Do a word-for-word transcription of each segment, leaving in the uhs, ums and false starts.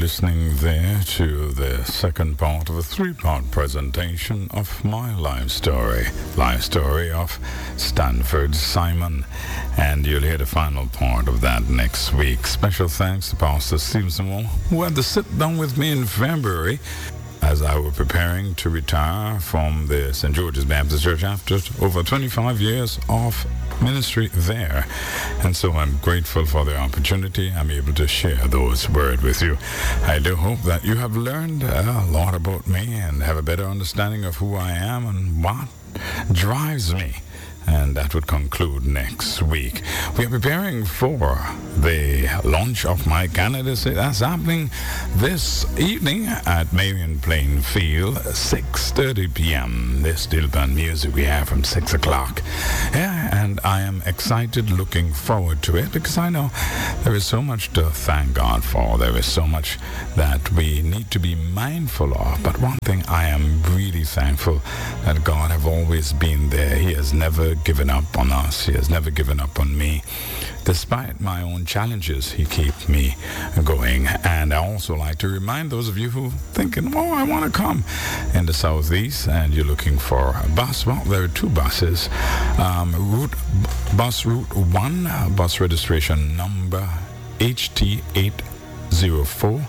listening there to the second part of a three-part presentation of my life story. Life story of Stanford Simon. And you'll hear the final part of that next week. Special thanks to Pastor Stevenson, who had to sit down with me in February as I was preparing to retire from the Saint George's Baptist Church after over twenty-five years of ministry there. And so I'm grateful for the opportunity I'm able to share those words with you. I do hope that you have learned a lot about me and have a better understanding of who I am and what drives me. And that would conclude next week. We are preparing for the launch of my candidacy. That's happening this evening at Marion Plainfield, six thirty p.m. This steel band music we have from six o'clock. Yeah, and I am excited, looking forward to it, because I know there is so much to thank God for. There is so much that we need to be mindful of. But one thing I am really thankful that God have always been there. He has never given up on us. He has never given up on me. Despite my own challenges, he keeps me going. And I also like to remind those of you who thinking, oh, I want to come in the southeast and you're looking for a bus. Well, there are two buses. Um, route, bus route one, uh, bus registration number H T eight oh four,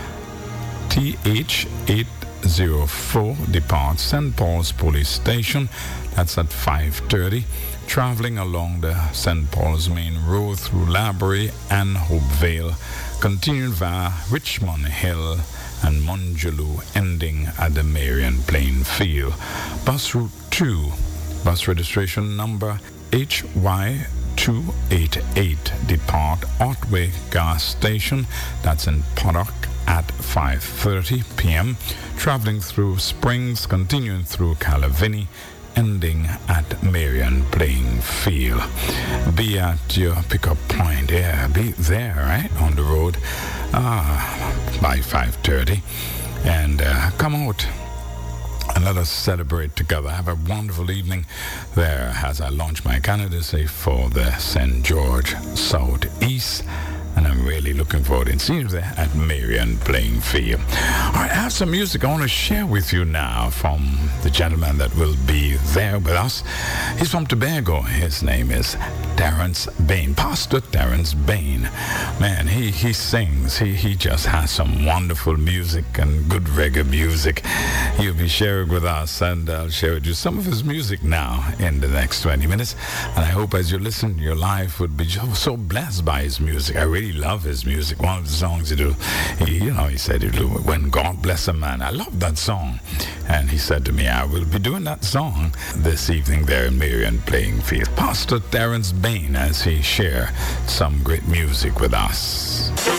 T H eight oh four departs Saint Paul's Police Station. That's at five thirty. Traveling along the Saint Paul's Main Road through Laborie and Hopevale, continuing via Richmond Hill and Monjaloo, ending at the Marion Plainfield. Bus Route two, bus registration number H Y two eighty-eight, depart Otway Gas Station. That's in Poddock at five thirty p.m. Traveling through Springs, continuing through Calavini, ending at Marion Plainfield. Be at your pickup point. Yeah, be there, right, on the road uh, by five thirty. And uh, come out and let us celebrate together. Have a wonderful evening there as I launch my candidacy for the Saint George Southeast. And I'm really looking forward to seeing you there at Marion Plainfield. All right, I have some music I want to share with you now from the gentleman that will be there with us. He's from Tobago. His name is Terrence Bain, Pastor Terrence Bain. Man, he, he sings. He, he just has some wonderful music and good reggae music. He'll be sharing with us, and I'll share with you some of his music now in the next twenty minutes. And I hope as you listen, your life would be so blessed by his music. I really love his music. One of the songs he do, he, you know, he said he'd do When God Bless a Man. I love that song. And he said to me, I will be doing that song this evening there in Marion Plainfield. Pastor Terrence Bain, as he share some great music with us.